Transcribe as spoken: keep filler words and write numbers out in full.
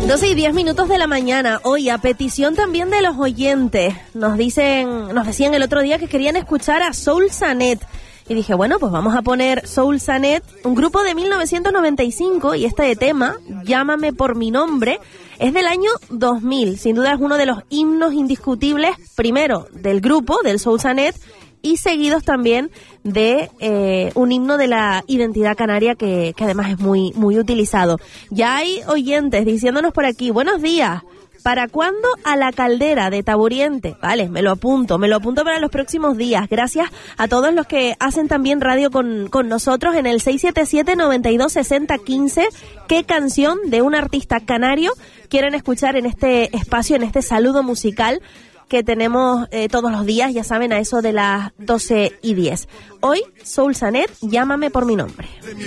doce y diez minutos de la mañana. Hoy, a petición también de los oyentes, nos dicen, nos decían el otro día que querían escuchar a Soul Sanet. Y dije, bueno, pues vamos a poner Soul Sanet, un grupo de mil novecientos noventa y cinco, y este tema, Llámame por mi nombre, es del año dos mil. Sin duda es uno de los himnos indiscutibles, primero del grupo, del Soul Sanet, y seguidos también de eh, un himno de la identidad canaria que, que además es muy, muy utilizado. Ya hay oyentes diciéndonos por aquí, buenos días, ¿para cuándo a la caldera de Taburiente? Vale, me lo apunto, me lo apunto para los próximos días. Gracias a todos los que hacen también radio con, con nosotros en el seis siete siete, nueve dos, seis cero uno cinco. ¿Qué canción de un artista canario quieren escuchar en este espacio, en este saludo musical que tenemos eh, todos los días, ya saben, a eso de las doce y diez. Hoy, Soul Sanet, Llámame por mi nombre. De mi